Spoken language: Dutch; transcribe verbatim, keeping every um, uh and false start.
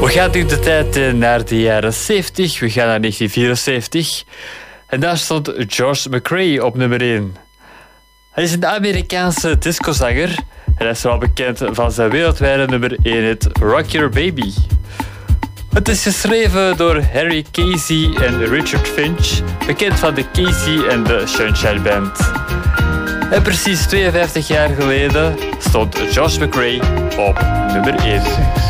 gaan nu de tijd naar de jaren zeventig. We gaan naar negentien vierenzeventig. En daar stond George McRae op nummer één. Hij is een Amerikaanse discozanger. En hij is vooral bekend van zijn wereldwijde nummer één hit Rock Your Baby. Het is geschreven door Harry Casey en Richard Finch, bekend van de Casey en de Sunshine Band. En precies tweeënvijftig jaar geleden stond George McRae op nummer één.